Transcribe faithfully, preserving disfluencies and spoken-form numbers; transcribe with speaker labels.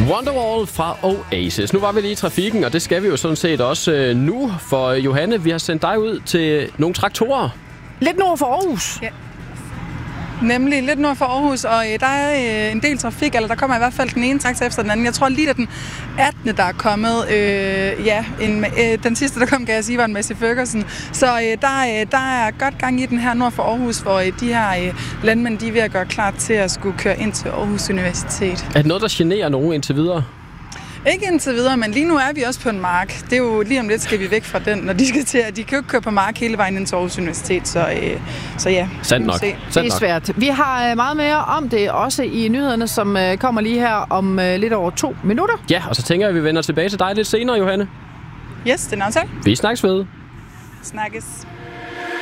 Speaker 1: Wonderwall fra Oasis. Nu var vi lige i trafikken, og det skal vi jo sådan set også nu. For Johanne, vi har sendt dig ud til nogle traktorer.
Speaker 2: Lidt nord for Aarhus.
Speaker 3: Ja. Nemlig lidt nord for Aarhus, og øh, der er øh, en del trafik, eller der kommer i hvert fald den ene traktor efter den anden. Jeg tror lige, at den attende der er kommet, øh, ja, en, øh, den sidste, der kom, kan jeg sige, var en Massey Ferguson. Så øh, der, øh, der er godt gang i den her nord for Aarhus, hvor øh, de her øh, landmænd, de er ved at gøre klar til at skulle køre ind til Aarhus Universitet.
Speaker 1: Er det noget, der generer nogen indtil videre?
Speaker 3: Ikke indtil videre, men lige nu er vi også på en mark. Det er jo lige om lidt skal vi væk fra den, når de skal til at de kan jo ikke køre på mark hele vejen ind til Aarhus Universitet, så, øh, så ja.
Speaker 1: Sandt nok.
Speaker 2: Det er svært. Vi har meget mere om det også i nyhederne, som kommer lige her om lidt over to minutter.
Speaker 1: Ja, og så tænker jeg, at vi vender tilbage til dig lidt senere, Johanne.
Speaker 3: Yes, det er en aftale.
Speaker 1: Vi snakkes ved.
Speaker 3: Snakkes.